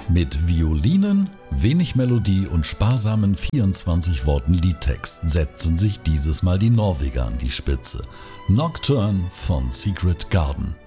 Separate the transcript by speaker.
Speaker 1: Mit Violinen, wenig Melodie und sparsamen 24 Worten Liedtext setzen sich dieses Mal die Norweger an die Spitze. Nocturne von Secret Garden.